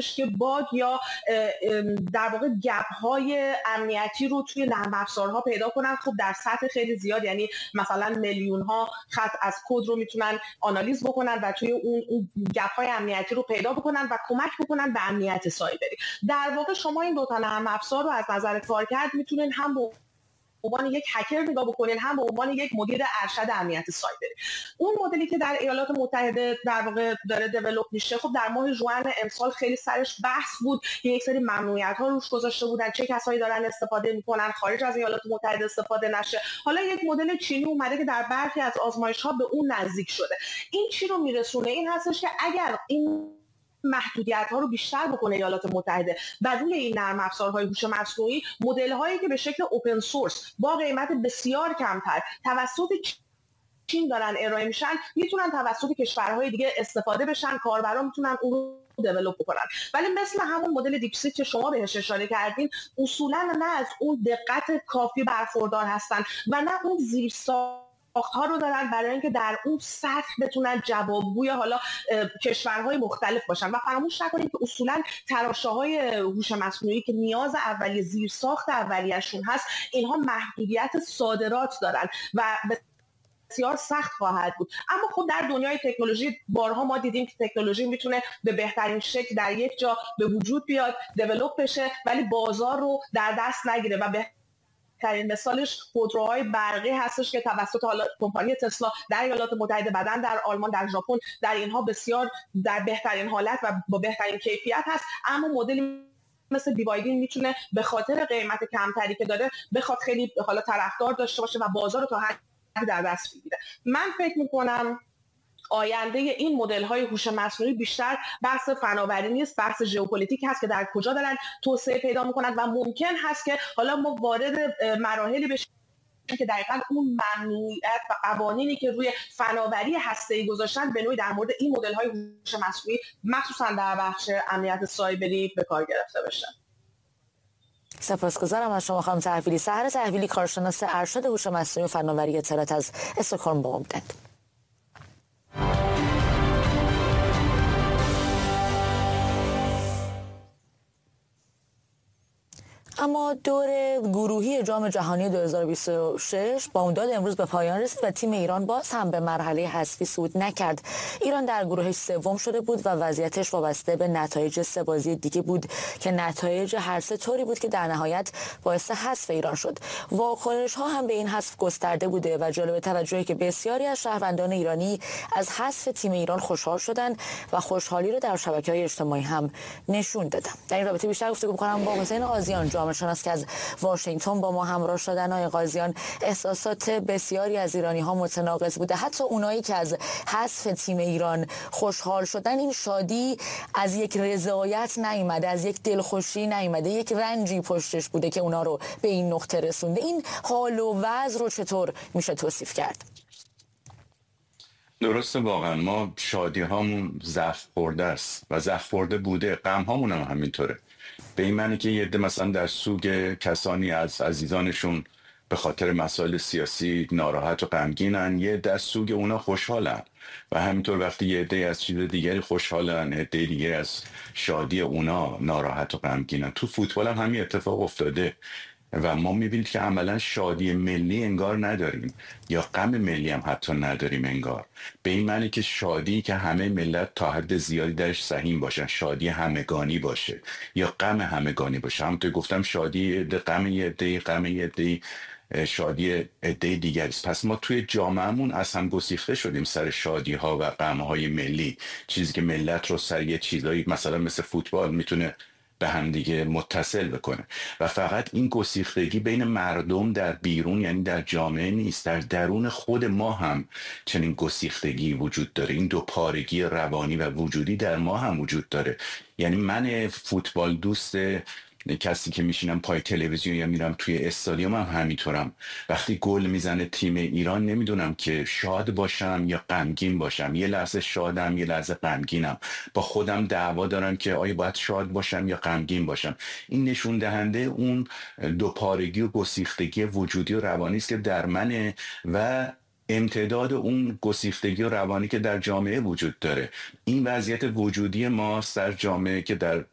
هستش که باگ یا در واقع گپ‌های امنیتی رو توی نرم افزارها پیدا کنن. خب در سطح خیلی زیاد، یعنی مثلا میلیون‌ها خط از کد رو میتونن آنالیز بکنن و توی اون گپ‌های امنیتی رو پیدا بکنن و کمک بکنن به امنیت سایبری. در واقع شما این دو تا نرم افزار رو از نظر کارکرد میتونین هم به عنوان یک هکر نگاه بکنین، هم به عنوان یک مدیر ارشد امنیت سایبری. اون مدلی که در ایالات متحده در واقع داره دیولپ میشه، خب در ماه ژوئن امسال خیلی سرش بحث بود، یک سری ممنوعیت‌ها روش گذاشته بودن، چه کسایی دارن استفاده میکنن، خارج از ایالات متحده استفاده نشه. حالا یک مدل چینی اومده که در برخی از آزمایش‌ها به اون نزدیک شده. این چی رو میرسونه؟ این هستش که اگر این محدودیت‌ها رو بیشتر بکنه ایالات متحده و روی این نرم افزارهای هوش مصنوعی، مدل‌هایی که به شکل اوپن سورس با قیمت بسیار کمتر توسط چین دارن ارائه میشن، میتونن توسط کشورهای دیگه استفاده بشن، کاربران میتونن اون رو دیولپ بکنن. ولی مثل همون مدل دیپسیک که شما بهش اشاره کردین، اصولا نه از اون دقت کافی برخوردار هستن و نه اون زیرساخت‌ها رو دارن برای اینکه در اون سطح بتونن جوابگوی حالا کشورهای مختلف باشن. و فراموش نکنید که اصولا تراشه‌های هوش مصنوعی که نیاز اولیه زیرساخت اولیه‌شون هست، اینها محدودیت صادرات دارن و بسیار سخت خواهد بود. اما خب در دنیای تکنولوژی بارها ما دیدیم که تکنولوژی میتونه به بهترین شکل در یک جا به وجود بیاد، دیولپ بشه، ولی بازار رو در دست نگیره. و بهترین مثالش خودروهای برقی هستش که توسط حالا کمپانی تسلا در ایالات متحده، بعداً در آلمان، در ژاپن، در اینها بسیار در بهترین حالت و با بهترین کیفیت هست. اما مدل مثل بی‌وایدی میتونه به خاطر قیمت کمتری که داره بخواد خیلی حالا طرفدار داشته باشه و بازار رو تا حد در دست بگیره. من فکر میکنم آینده این مدل‌های هوش مصنوعی بیشتر بحث فناوری نیست، بحث ژئوپلیتیک هست که در کجا دارن توسعه پیدا میکنن و ممکن هست که حالا ما وارد مراحلی بشیم که دقیقاً اون ممنوعیت و قوانینی که روی فناوری هسته‌ای گذاشتن به نوعی در مورد این مدل‌های هوش مصنوعی مخصوصاً در بخش امنیت سایبری به کار گرفته بشه. سپاسگزارم از شما خانم تحویلی. سحر تحویلی، کارشناس ارشد هوش مصنوعی و فناوری اطلاعات از استکهلم با ما بودند. اما دور گروهی جام جهانی 2026 با امداد امروز به پایان رسید و تیم ایران باز هم به مرحله حذفی صعود نکرد. ایران در گروهش سوم شده بود و وضعیتش وابسته به نتایج سه بازی دیگه بود که نتایج هر سه طوری بود که در نهایت باعث حذف ایران شد. واکنش ها هم به این حذف گسترده بوده و جالب توجهی که بسیاری از شهروندان ایرانی از حذف تیم ایران خوشحال شدند و خوشحالی رو در شبکه‌های اجتماعی هم نشون دادن. در این رابطه بیشتر گفتگو می‌کنم با حسین قاضیان، جامعه شناس که از واشنگتن با ما همراه شدن. آقای قاضیان، احساسات بسیاری از ایرانی‌ها متناقض بوده، حتی اونایی که از حذف تیم ایران خوشحال شدن. این شادی از یک رضایت نیامده، از یک دلخوشی نیامده، یک رنجی پشتش بوده که اونا رو به این نقطه رسونده. این حال و وضع رو چطور میشه توصیف کرد؟ درسته، واقعا ما شادی هامون زخم خورده است و زخم خورده بوده، غم هامون هم همینطوره. به این معنی که یه عده مثلا در سوگ کسانی از عزیزانشون به خاطر مسائل سیاسی ناراحت و غمگینن، یه عده از سوگ اونا خوشحالن و همینطور وقتی یه عده از چیز دیگری خوشحالن، عده دیگه از شادی اونا ناراحت و غمگینن. تو فوتبال هم همین اتفاق افتاده و ما میبینید که عملا شادی ملی انگار نداریم یا غم ملی هم حتی نداریم انگار، به این معنی که شادی که همه ملت تا حد زیادی درش سهیم باشن، شادی همگانی باشه یا غم همگانی باشه. همونطور گفتم شادی غم یه عده، غم یه عده، شادی عده دیگری است. پس ما توی جامعهمون از هم گسیخته شدیم سر شادی ها و غم های ملی، چیزی که ملت رو سر یه چیزایی مثلا مثل فوتبال میتونه به هم دیگه متصل بکنه. و فقط این گسیختگی بین مردم در بیرون، یعنی در جامعه نیست، در درون خود ما هم چنین گسیختگی وجود داره. این دو پارگی روانی و وجودی در ما هم وجود داره. یعنی من فوتبال دوست کسی که میشینم پای تلویزیون یا میرم توی استادیوم هم همینطورم، وقتی گل میزنه تیم ایران نمیدونم که شاد باشم یا غمگین باشم، یه لحظه شادم یه لحظه غمگینم، با خودم دعوا دارم که آیا باید شاد باشم یا غمگین باشم. این نشون دهنده اون دوپارگی و گسیختگی وجودی و روانی است که در منه و امتداد اون گسیختگی و روانی که در جامعه وجود داره. این وضعیت وجودی ماست در جامعه که در